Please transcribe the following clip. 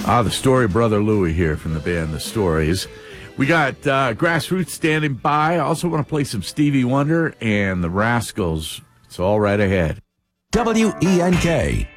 The Story Brother Louie here from the band The Stories. We got Grassroots standing by. I also want to play some Stevie Wonder and the Rascals. It's all right ahead. WENK.